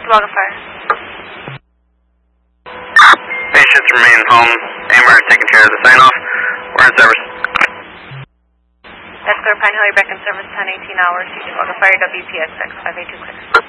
Chickamauga Fire. Patients remain home. Amber taking care of the sign-off. We're in service. That's clear, Pine Hill, you're back in service, 10:18 hours. Chickamauga Fire, WPXX 5826.